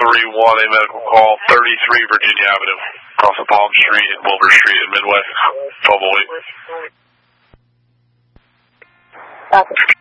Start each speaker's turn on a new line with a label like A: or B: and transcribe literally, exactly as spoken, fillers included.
A: three one, a medical call, thirty-three Virginia Avenue, across the Palm Street and Wilbur Street in Midway, twelve oh eight.
B: Copy.